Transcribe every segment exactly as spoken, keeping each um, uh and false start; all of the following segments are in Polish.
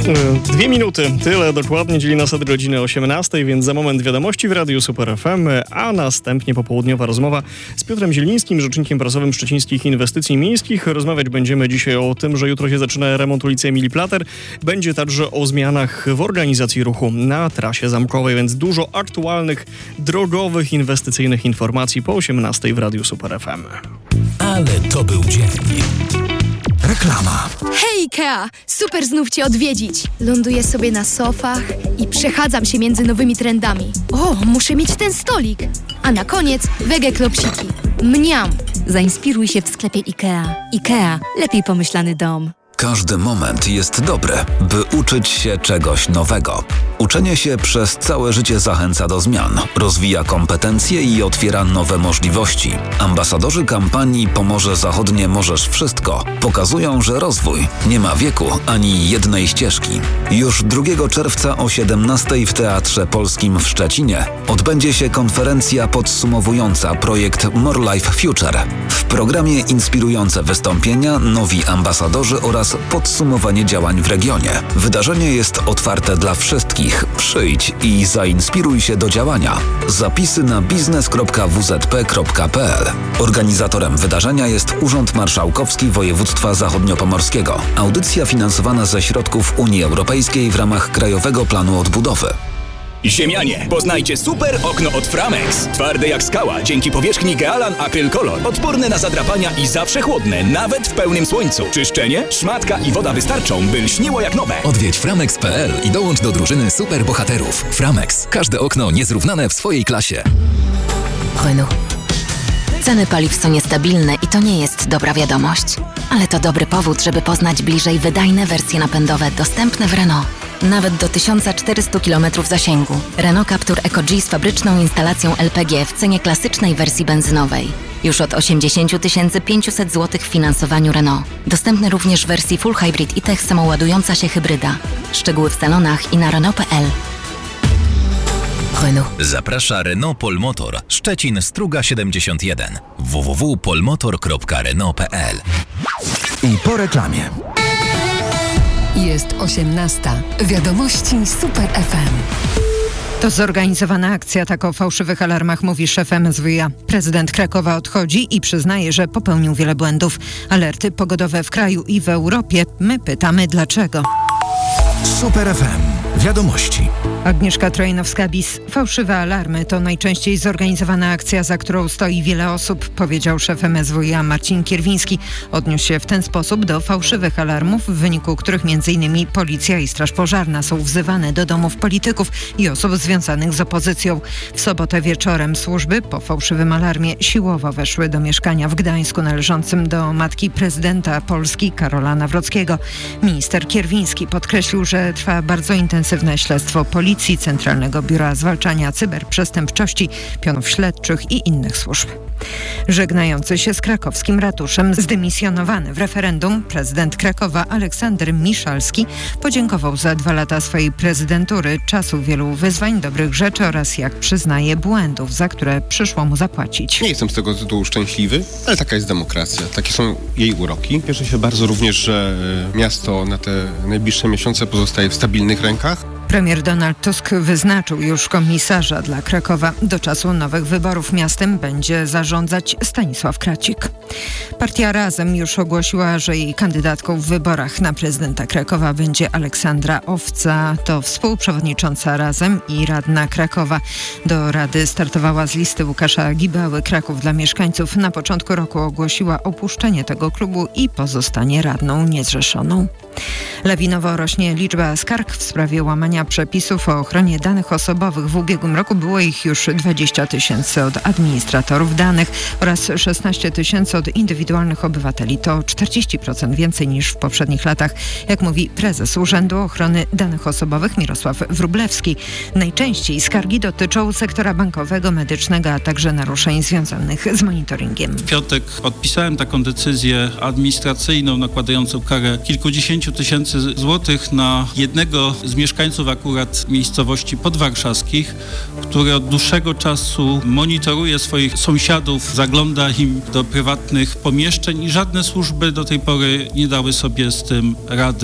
Dwie minuty, tyle dokładnie dzieli nas od godziny osiemnastej, więc za moment wiadomości w Radiu Super F M, a następnie popołudniowa rozmowa z Piotrem Zielińskim, rzecznikiem prasowym Szczecińskich Inwestycji Miejskich. Rozmawiać będziemy dzisiaj o tym, że jutro się zaczyna remont ulicy Emilii Plater. Będzie także o zmianach w organizacji ruchu na trasie zamkowej, więc dużo aktualnych, drogowych, inwestycyjnych informacji po osiemnastej w Radiu Super F M. Ale to był dzień. Reklama. Hej Ikea! Super znów Cię odwiedzić. Ląduję sobie na sofach i przechadzam się między nowymi trendami. O, muszę mieć ten stolik. A na koniec wege klopsiki. Mniam! Zainspiruj się w sklepie Ikea. Ikea. Lepiej pomyślany dom. Każdy moment jest dobry, by uczyć się czegoś nowego. Uczenie się przez całe życie zachęca do zmian, rozwija kompetencje i otwiera nowe możliwości. Ambasadorzy kampanii Pomorze Zachodnie Możesz Wszystko pokazują, że rozwój nie ma wieku ani jednej ścieżki. Już drugiego czerwca o siedemnastej w Teatrze Polskim w Szczecinie odbędzie się konferencja podsumowująca projekt More Life Future. W programie inspirujące wystąpienia, nowi ambasadorzy oraz podsumowanie działań w regionie. Wydarzenie jest otwarte dla wszystkich. Przyjdź i zainspiruj się do działania. Zapisy na biznes kropka w z p kropka p l. Organizatorem wydarzenia jest Urząd Marszałkowski Województwa Zachodniopomorskiego. Audycja finansowana ze środków Unii Europejskiej w ramach Krajowego Planu Odbudowy. Ziemianie, poznajcie super okno od Framex. Twarde jak skała, dzięki powierzchni Gealan Acryl Color. Odporne na zadrapania i zawsze chłodne, nawet w pełnym słońcu. Czyszczenie, szmatka i woda wystarczą, by lśniło jak nowe. Odwiedź framex kropka p l i dołącz do drużyny super bohaterów. Framex. Każde okno niezrównane w swojej klasie. Renault. Ceny paliw są niestabilne i to nie jest dobra wiadomość. Ale to dobry powód, żeby poznać bliżej wydajne wersje napędowe dostępne w Renault. Nawet do tysiąc czterysta kilometrów zasięgu. Renault Captur Eco-G z fabryczną instalacją L P G w cenie klasycznej wersji benzynowej. Już od osiemdziesiąt tysięcy pięćset złotych w finansowaniu Renault. Dostępny również w wersji Full Hybrid i Tech samoładująca się hybryda. Szczegóły w salonach i na Renault kropka p l. Renault. Zaprasza Renault Polmotor. Szczecin Struga siedemdziesiąt jeden. w w w kropka polmotor kropka renault kropka p l. I po reklamie. Jest osiemnasta. Wiadomości Super F M. To zorganizowana akcja, tak o fałszywych alarmach mówi szef M S W iA. Prezydent Krakowa odchodzi i przyznaje, że popełnił wiele błędów. Alerty pogodowe w kraju i w Europie. My pytamy dlaczego. Super F M. Wiadomości. Agnieszka Trojnowska-Bis. Fałszywe alarmy to najczęściej zorganizowana akcja, za którą stoi wiele osób, powiedział szef M S W iA Marcin Kierwiński. Odniósł się w ten sposób do fałszywych alarmów, w wyniku których m.in. policja i straż pożarna są wzywane do domów polityków i osób związanych z opozycją. W sobotę wieczorem służby po fałszywym alarmie siłowo weszły do mieszkania w Gdańsku należącym do matki prezydenta Polski Karola Nawrockiego. Minister Kierwiński podkreślił, że trwa bardzo intensywne śledztwo Policji, Centralnego Biura Zwalczania Cyberprzestępczości, pionów śledczych i innych służb. Żegnający się z krakowskim ratuszem, zdymisjonowany w referendum prezydent Krakowa Aleksander Miszalski podziękował za dwa lata swojej prezydentury, czasu wielu wyzwań, dobrych rzeczy oraz, jak przyznaje, błędów, za które przyszło mu zapłacić. Nie jestem z tego tytułu szczęśliwy, ale taka jest demokracja, takie są jej uroki. Cieszę się bardzo również, że miasto na te najbliższe miesiące pozostaje w stabilnych rękach. Premier Donald Tusk wyznaczył już komisarza dla Krakowa. Do czasu nowych wyborów miastem będzie zarządzać Stanisław Kracik. Partia Razem już ogłosiła, że jej kandydatką w wyborach na prezydenta Krakowa będzie Aleksandra Owca. To współprzewodnicząca Razem i radna Krakowa. Do Rady startowała z listy Łukasza Gibały. Kraków dla mieszkańców na początku roku ogłosiła opuszczenie tego klubu i pozostanie radną niezrzeszoną. Lawinowo rośnie liczba skarg w sprawie łamania przepisów o ochronie danych osobowych. W ubiegłym roku było ich już dwadzieścia tysięcy od administratorów danych oraz szesnaście tysięcy od indywidualnych obywateli. To czterdzieści procent więcej niż w poprzednich latach, jak mówi prezes Urzędu Ochrony Danych Osobowych Mirosław Wróblewski. Najczęściej skargi dotyczą sektora bankowego, medycznego, a także naruszeń związanych z monitoringiem. W piątek podpisałem taką decyzję administracyjną nakładającą karę kilkudziesięciu tysięcy złotych na jednego z mieszkańców akurat miejscowości podwarszawskich, który od dłuższego czasu monitoruje swoich sąsiadów, zagląda im do prywatnych pomieszczeń i żadne służby do tej pory nie dały sobie z tym rady.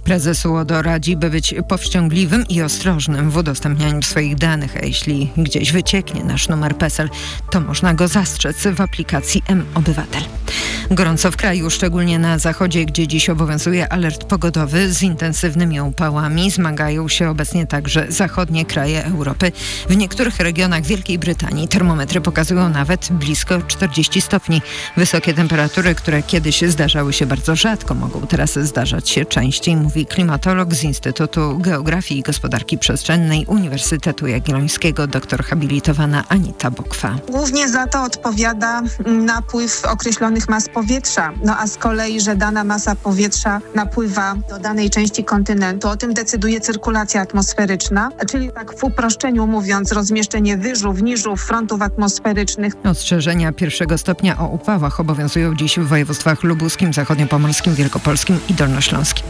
Prezes UODO radzi, by być powściągliwym i ostrożnym w udostępnianiu swoich danych, a jeśli gdzieś wycieknie nasz numer PESEL, to można go zastrzec w aplikacji M-Obywatel. Gorąco w kraju, szczególnie na zachodzie, gdzie dziś obowiązuje alert pogodowy z intensywnymi upałami. Zmagają się obecnie także zachodnie kraje Europy. W niektórych regionach Wielkiej Brytanii termometry pokazują nawet blisko czterdzieści stopni. Wysokie temperatury, które kiedyś zdarzały się bardzo rzadko, mogą teraz zdarzać się częściej, mówi klimatolog z Instytutu Geografii i Gospodarki Przestrzennej Uniwersytetu Jagiellońskiego, doktor habilitowana Anita Bokwa. Głównie za to odpowiada napływ określonych mas powietrza, no a z kolei, że dana masa powietrza napływa do danej części kontynentu, o tym decyduje cyrkulacja atmosferyczna, czyli tak w uproszczeniu mówiąc, rozmieszczenie wyżów, niżów, frontów atmosferycznych. Ostrzeżenia pierwszego stopnia o upałach obowiązują dziś w województwach lubuskim, zachodniopomorskim, wielkopolskim i dolnośląskim.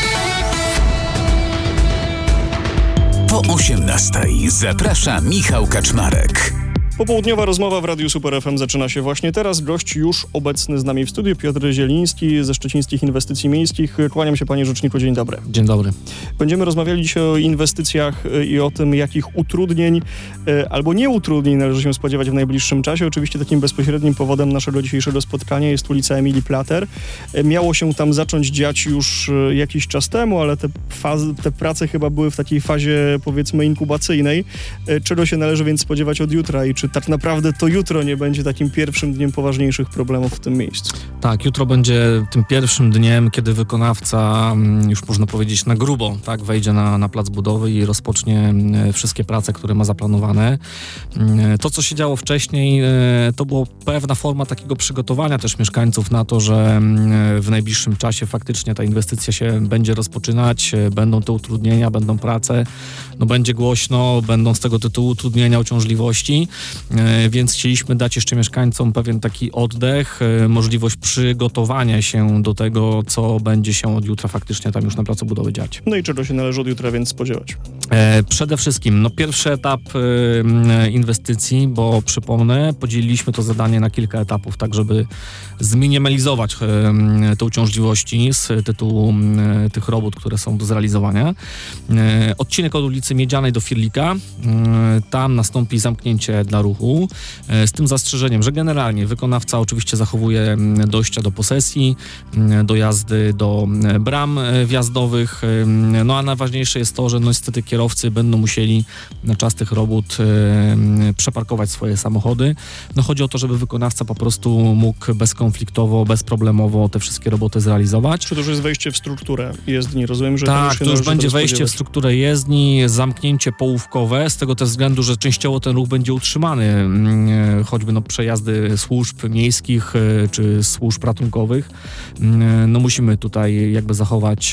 Po osiemnastej zaprasza Michał Kaczmarek. Popołudniowa rozmowa w Radiu Super F M zaczyna się właśnie teraz. Gość już obecny z nami w studiu, Piotr Zieliński ze Szczecińskich Inwestycji Miejskich. Kłaniam się, panie rzeczniku, dzień dobry. Dzień dobry. Będziemy rozmawiali dzisiaj o inwestycjach i o tym, jakich utrudnień albo nie utrudnień należy się spodziewać w najbliższym czasie. Oczywiście takim bezpośrednim powodem naszego dzisiejszego spotkania jest ulica Emilii Plater. Miało się tam zacząć dziać już jakiś czas temu, ale te, fazy, te prace chyba były w takiej fazie, powiedzmy, inkubacyjnej. Czego się należy więc spodziewać od jutra i czy tak naprawdę to jutro nie będzie takim pierwszym dniem poważniejszych problemów w tym miejscu? Tak, jutro będzie tym pierwszym dniem, kiedy wykonawca, już można powiedzieć na grubo, tak, wejdzie na, na plac budowy i rozpocznie wszystkie prace, które ma zaplanowane. To, co się działo wcześniej, to była pewna forma takiego przygotowania też mieszkańców na to, że w najbliższym czasie faktycznie ta inwestycja się będzie rozpoczynać, będą te utrudnienia, będą prace, no będzie głośno, będą z tego tytułu utrudnienia, uciążliwości. Więc chcieliśmy dać jeszcze mieszkańcom pewien taki oddech, możliwość przygotowania się do tego, co będzie się od jutra faktycznie tam już na placu budowy dziać. No i czego się należy od jutra więc spodziewać? E, przede wszystkim, no pierwszy etap e, inwestycji, bo przypomnę, podzieliliśmy to zadanie na kilka etapów, tak żeby zminimalizować e, te uciążliwości z tytułu e, tych robót, które są do zrealizowania. E, odcinek od ulicy Miedzianej do Firlika, e, tam nastąpi zamknięcie dla ruchu, z tym zastrzeżeniem, że generalnie wykonawca oczywiście zachowuje dojścia do posesji, do jazdy do bram wjazdowych, no a najważniejsze jest to, że no niestety kierowcy będą musieli na czas tych robót przeparkować swoje samochody. No chodzi o to, żeby wykonawca po prostu mógł bezkonfliktowo, bezproblemowo te wszystkie roboty zrealizować. Czy to już jest wejście w strukturę jezdni? Rozumiem, że tak, to już będzie wejście w strukturę jezdni, zamknięcie połówkowe, z tego też względu, że częściowo ten ruch będzie utrzymany, choćby no przejazdy służb miejskich czy służb ratunkowych. No musimy tutaj jakby zachować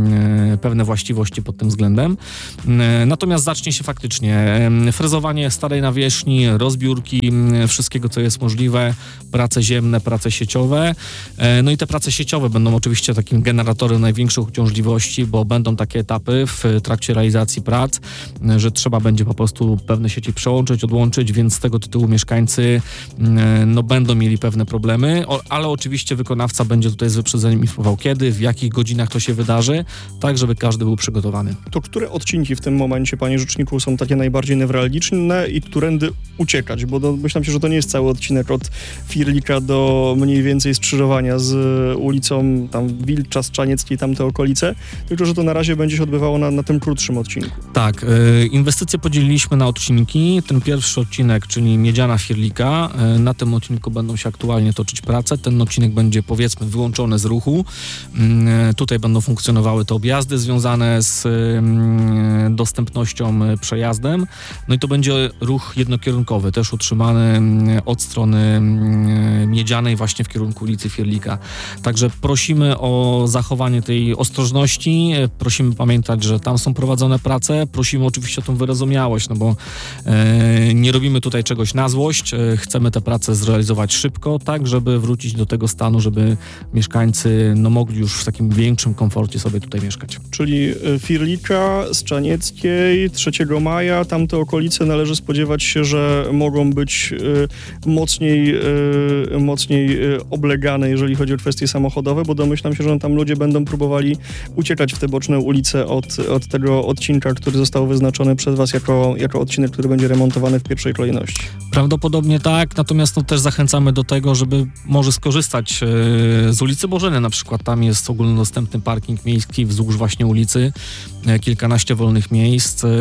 pewne właściwości pod tym względem. Natomiast zacznie się faktycznie frezowanie starej nawierzchni, rozbiórki wszystkiego, co jest możliwe, prace ziemne, prace sieciowe. No i te prace sieciowe będą oczywiście takim generatorem największych uciążliwości, bo będą takie etapy w trakcie realizacji prac, że trzeba będzie po prostu pewne sieci przełączyć, odłączyć, więc z tego tytułu mieszkańcy no, będą mieli pewne problemy, o, ale oczywiście wykonawca będzie tutaj z wyprzedzeniem informował kiedy, w jakich godzinach to się wydarzy, tak żeby każdy był przygotowany. To które odcinki w tym momencie, panie rzeczniku, są takie najbardziej newralgiczne i którędy uciekać? Bo do, myślę, że to nie jest cały odcinek od Firlika do mniej więcej skrzyżowania z ulicą tam Wilcza, Strzanieckiej, tamte okolice, tylko że to na razie będzie się odbywało na, na tym krótszym odcinku. Tak, y, inwestycje podzieliliśmy na odcinki. Ten pierwszy odcinek, czyli Miedziana Firlika, y, na tym odcinku będą się aktualnie toczyć prace. Ten odcinek będzie, powiedzmy, wyłączony z ruchu. Y, tutaj będą funkcjonowały te objazdy związane z y, dostępnością y, przejazdem. No i to będzie ruch jednokierunkowy, też utrzymany y, od strony y, Miedzianej właśnie w kierunku ulicy Firlika. Także prosimy o zachowanie tej ostrożności, y, prosimy pamiętać, że tam są prowadzone prace, prosimy oczywiście o tą wyrozumiałość, no bo y, nie robimy tutaj tutaj czegoś na złość, chcemy te prace zrealizować szybko, tak żeby wrócić do tego stanu, żeby mieszkańcy no, mogli już w takim większym komforcie sobie tutaj mieszkać. Czyli Firlicza, Strzanieckiej, trzeciego maja, tamte okolice należy spodziewać się, że mogą być y, mocniej, y, mocniej y, oblegane, jeżeli chodzi o kwestie samochodowe, bo domyślam się, że tam ludzie będą próbowali uciekać w te boczne ulice od, od tego odcinka, który został wyznaczony przez was jako, jako odcinek, który będzie remontowany w pierwszej kolejności. Prawdopodobnie tak, natomiast no, też zachęcamy do tego, żeby może skorzystać e, z ulicy Bożeny na przykład. Tam jest ogólnodostępny parking miejski wzdłuż właśnie ulicy, e, kilkanaście wolnych miejsc, e,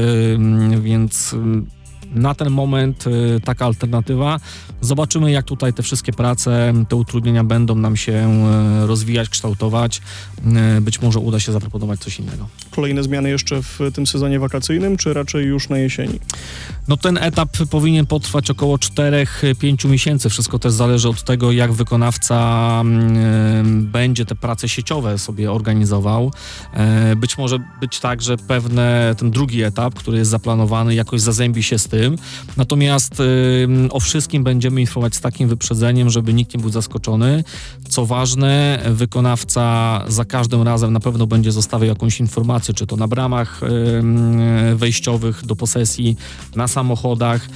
więc na ten moment y, taka alternatywa. Zobaczymy, jak tutaj te wszystkie prace, te utrudnienia będą nam się y, rozwijać, kształtować. Y, być może uda się zaproponować coś innego. Kolejne zmiany jeszcze w tym sezonie wakacyjnym, czy raczej już na jesieni? No ten etap powinien potrwać około czterech do pięciu miesięcy. Wszystko też zależy od tego, jak wykonawca y, będzie te prace sieciowe sobie organizował. Y, być może być tak, że pewne, ten drugi etap, który jest zaplanowany, jakoś zazębi się z tym. Natomiast y, o wszystkim będziemy informować z takim wyprzedzeniem, żeby nikt nie był zaskoczony. Co ważne, wykonawca za każdym razem na pewno będzie zostawiał jakąś informację, czy to na bramach y, wejściowych do posesji, na samochodach,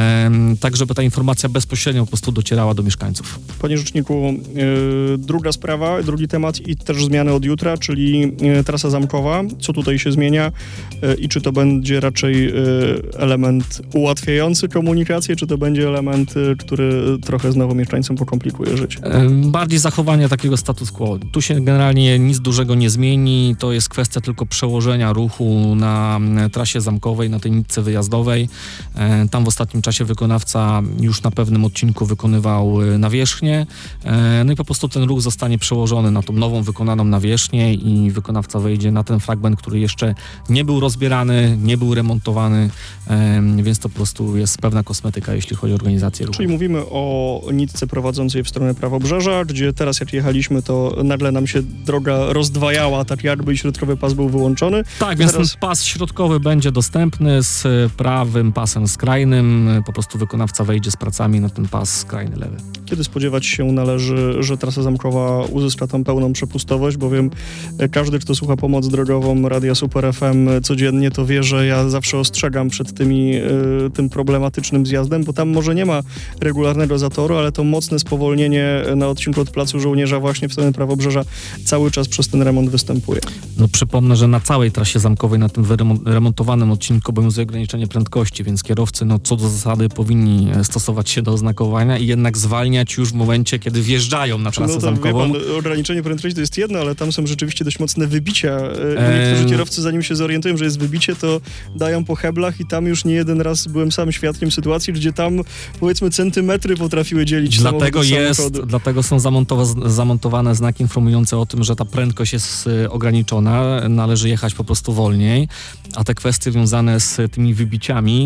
y, tak żeby ta informacja bezpośrednio po prostu docierała do mieszkańców. Panie Rzeczniku, y, druga sprawa, drugi temat i też zmiany od jutra, czyli y, trasa zamkowa. Co tutaj się zmienia y, i czy to będzie raczej y, element ułatwiający komunikację, czy to będzie element, który trochę znowu mieszkańcom pokomplikuje życie? Bardziej zachowanie takiego status quo. Tu się generalnie nic dużego nie zmieni. To jest kwestia tylko przełożenia ruchu na trasie zamkowej, na tej nitce wyjazdowej. Tam w ostatnim czasie wykonawca już na pewnym odcinku wykonywał nawierzchnię. No i po prostu ten ruch zostanie przełożony na tą nową wykonaną nawierzchnię i wykonawca wejdzie na ten fragment, który jeszcze nie był rozbierany, nie był remontowany, więc to po prostu jest pewna kosmetyka, jeśli chodzi o organizację ruchu. Czyli mówimy o nitce prowadzącej w stronę Prawobrzeża, gdzie teraz jak jechaliśmy, to nagle nam się droga rozdwajała, tak jakby środkowy pas był wyłączony. Tak, więc teraz... ten pas środkowy będzie dostępny z prawym pasem skrajnym. Po prostu wykonawca wejdzie z pracami na ten pas skrajny lewy. Kiedy spodziewać się należy, że trasa zamkowa uzyska tą pełną przepustowość, bowiem każdy, kto słucha pomoc drogową Radia Super F M codziennie, to wie, że ja zawsze ostrzegam przed tymi, y, tym problematycznym zjazdem, bo tam może nie ma regularnego zatoru, ale to mocne spowolnienie na odcinku od Placu Żołnierza właśnie w stronę Prawobrzeża cały czas przez ten remont występuje. No przypomnę, że na całej trasie zamkowej, na tym remontowanym odcinku obowiązuje ograniczenie prędkości, więc kierowcy no co do zasady powinni stosować się do oznakowania i jednak zwalniać już w momencie, kiedy wjeżdżają na trasę no to, zamkową. Wie pan, ograniczenie prędkości to jest jedno, ale tam są rzeczywiście dość mocne wybicia. Eee... Niektórzy kierowcy, zanim się zorientują, że jest wybicie, to dają po heblach i tam już nie jeden raz byłem sam świadkiem sytuacji, gdzie tam powiedzmy centymetry potrafiły dzielić dlatego jest, samochody. Dlatego są zamontowa- zamontowane znaki informujące o tym, że ta prędkość jest y, ograniczona, należy jechać po prostu wolniej, a te kwestie związane z tymi wybiciami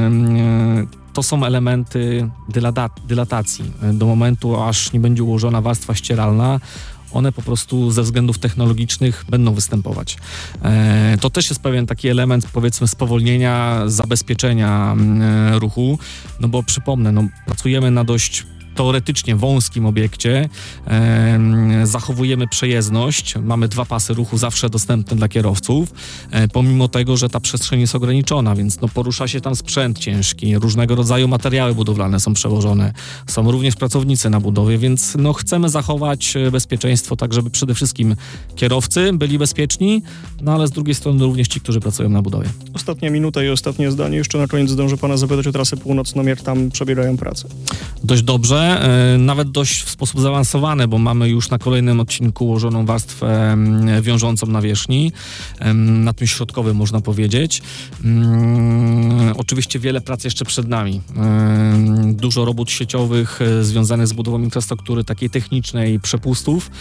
yy, yy, to są elementy dylata- dylatacji. Do momentu, aż nie będzie ułożona warstwa ścieralna, one po prostu ze względów technologicznych będą występować. E, to też jest pewien taki element, powiedzmy, spowolnienia, zabezpieczenia e, ruchu, no bo przypomnę, no, pracujemy na dość teoretycznie wąskim obiekcie, e, zachowujemy przejezdność, mamy dwa pasy ruchu zawsze dostępne dla kierowców, e, pomimo tego, że ta przestrzeń jest ograniczona, więc no, porusza się tam sprzęt ciężki, różnego rodzaju materiały budowlane są przełożone, są również pracownicy na budowie, więc no, chcemy zachować bezpieczeństwo tak, żeby przede wszystkim kierowcy byli bezpieczni, no ale z drugiej strony również ci, którzy pracują na budowie. Ostatnia minuta i ostatnie zdanie. Jeszcze na koniec zdążę pana zapytać o trasę północną, jak tam przebiegają prace. Dość dobrze. Nawet dość w sposób zaawansowany, bo mamy już na kolejnym odcinku ułożoną warstwę wiążącą nawierzchni, na tym środkowym można powiedzieć. Oczywiście wiele prac jeszcze przed nami. Dużo robót sieciowych związanych z budową infrastruktury takiej technicznej, przepustów,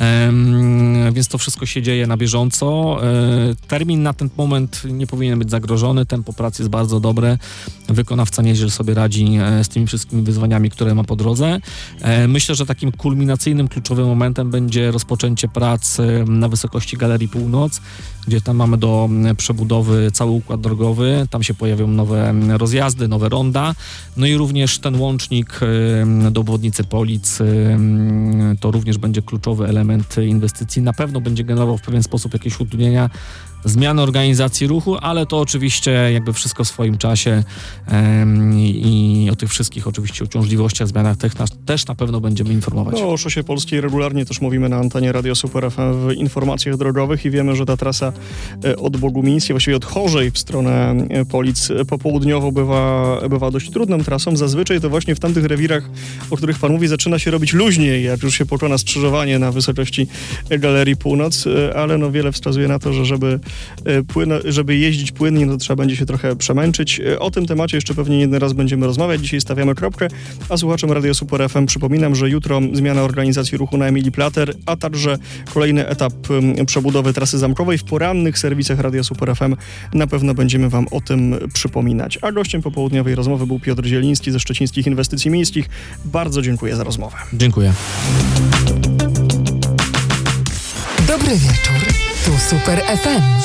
więc to wszystko się dzieje na bieżąco. Termin na ten moment nie powinien być zagrożony, tempo pracy jest bardzo dobre, wykonawca nieźle sobie radzi z tymi wszystkimi wyzwaniami, które ma po drodze. Myślę, że takim kulminacyjnym, kluczowym momentem będzie rozpoczęcie prac na wysokości Galerii Północ, gdzie tam mamy do przebudowy cały układ drogowy, tam się pojawią nowe rozjazdy, nowe ronda, no i również ten łącznik do obwodnicy Polic, to również będzie kluczowy element inwestycji. Na pewno będzie generował w pewien sposób jakieś utrudnienia, zmiany organizacji ruchu, ale to oczywiście jakby wszystko w swoim czasie um, i, i o tych wszystkich oczywiście uciążliwościach, zmianach tych nas, też na pewno będziemy informować. No, o szosie polskiej regularnie też mówimy na antenie Radio Super F M w informacjach drogowych i wiemy, że ta trasa od Bogumińskiej, właściwie od Chorzej w stronę Polic popołudniowo bywa, bywa dość trudną trasą. Zazwyczaj to właśnie w tamtych rewirach, o których pan mówi, zaczyna się robić luźniej, jak już się pokona skrzyżowanie na wysokości Galerii Północ, ale no wiele wskazuje na to, że żeby Płynno, żeby jeździć płynnie, no to trzeba będzie się trochę przemęczyć. O tym temacie jeszcze pewnie nie jeden raz będziemy rozmawiać. Dzisiaj stawiamy kropkę, a słuchaczom Radio Super F M przypominam, że jutro zmiana organizacji ruchu na Emilii Plater, a także kolejny etap przebudowy trasy zamkowej. W porannych serwisach Radio Super F M na pewno będziemy wam o tym przypominać. A gościem popołudniowej rozmowy był Piotr Zieliński ze Szczecińskich Inwestycji Miejskich. Bardzo dziękuję za rozmowę. Dziękuję. Dobry wieczór. Tu Super F M.